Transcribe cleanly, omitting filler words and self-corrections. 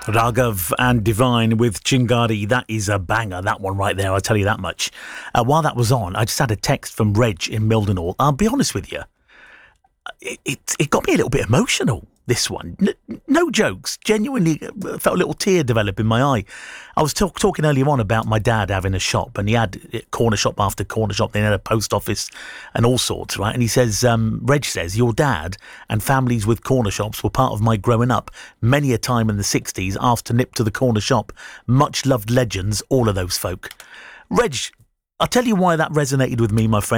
Raghav and Divine with Chingari. That is a banger, that one right there, I'll tell you that much. While that was on, I just had a text from Reg in Mildenhall. I'll be honest with you, it got me a little bit emotional, this one. No jokes. Genuinely felt a little tear develop in my eye. I was talking earlier on about my dad having a shop, and he had corner shop after corner shop, then he had a post office and all sorts, right? And he says, Reg says, your dad and families with corner shops were part of my growing up. Many a time in the 60s, asked to nip to the corner shop. Much loved legends, all of those folk. Reg, I'll tell you why that resonated with me, my friend.